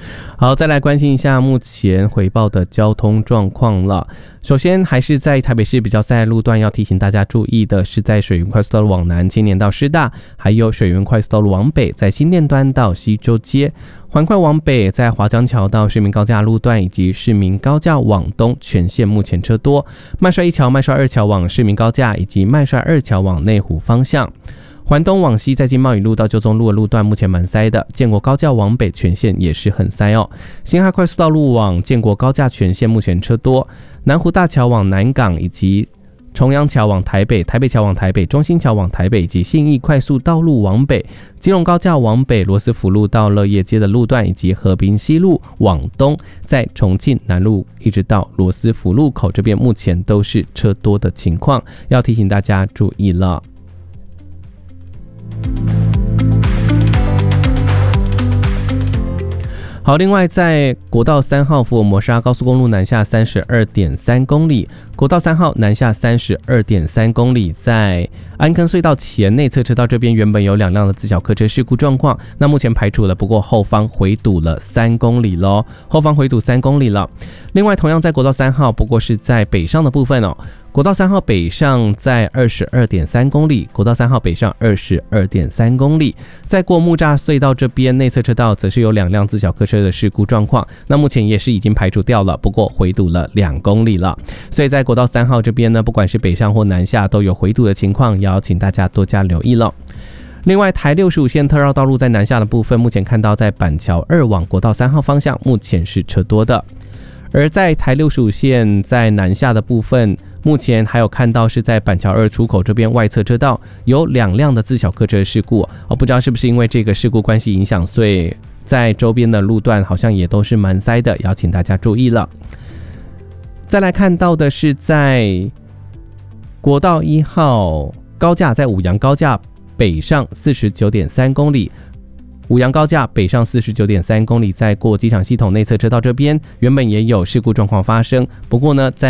好，再来关心一下目前回报的交通状况了。首先还是在台北市比较塞的路段，要提醒大家注意的是在水源快速道路往南青年到师大，还有水源快速道路往北在新店端到西周街，环快往北在华江桥到市民高架路段以及市民高架往东全线目前车多，麦帅一桥、麦帅二桥往市民高架以及麦帅二桥往内湖方向。环东往西，在经贸一路到旧中路的路段目前蛮塞的，建国高架往北全线也是很塞哦。辛亥快速道路往建国高架全线目前车多，南湖大桥往南港以及重阳桥往台北、台北桥往台北、中心桥往台北以及信义快速道路往北、基隆高架往北、罗斯福路到乐业街的路段以及和平西路往东，在重庆南路一直到罗斯福路口这边目前都是车多的情况，要提醒大家注意了。好，另外在国道3号福尔摩沙高速公路南下 32.3 公里，国道3号南下 32.3 公里，在安坑隧道前内侧车道这边原本有2辆的自小客车事故状况，那目前排除了，不过后方回堵了3公里咯，后方回堵3公里了。另外同样在国道3号，不过是在北上的部分哦，国道3号北上在 22.3 公里，国道3号北上 22.3 公里，在过木栅隧道这边内侧车道则是有2辆自小客车的事故状况，那目前也是已经排除掉了，不过回堵了2公里了。所以在国道3号这边呢，不管是北上或南下都有回堵的情况，也要请大家多加留意了。另外台65线特绕道路在南下的部分，目前看到在板桥2往国道3号方向目前是车多的，而在台65线在南下的部分，目前还有看到是在板桥2出口这边外侧车道有2辆的自小客车事故，不知道是不是因为这个事故关系影响，所以在周边的路段好像也都是蛮塞的，要请大家注意了。再来看到的是在国道1号高架，在五杨高架北上 49.3 公里，五杨高架北上 49.3 公里，在过机场系统内侧车道这边原本也有事故状况发生，不过呢在